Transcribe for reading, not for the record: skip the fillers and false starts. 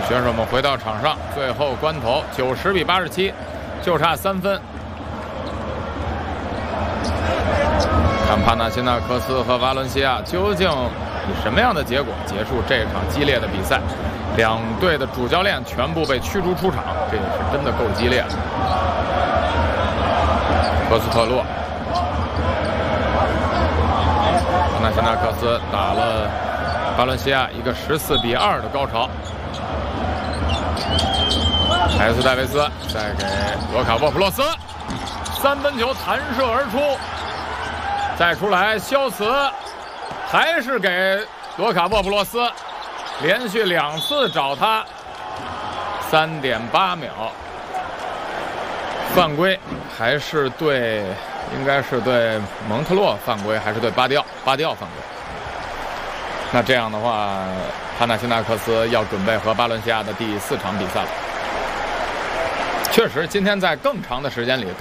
选手们回到场上，最后关头90比87，就差3分。看帕纳辛纳克斯和瓦伦西亚究竟以什么样的结果结束这场激烈的比赛？两队的主教练全部被驱逐出场，这也是真的够激烈的。科斯特洛，帕纳辛纳克斯打了巴伦西亚一个14比2的高潮。海斯戴维斯再给罗卡沃普洛斯，3分球弹射而出，再出来肖茨，还是给罗卡沃普洛斯，连续2次找他，3.8秒，犯规还是对，应该是对蒙特洛犯规，还是对巴迪奥犯规？那这样的话，帕纳辛纳克斯要准备和巴伦西亚的第4场比赛了。确实，今天在更长的时间里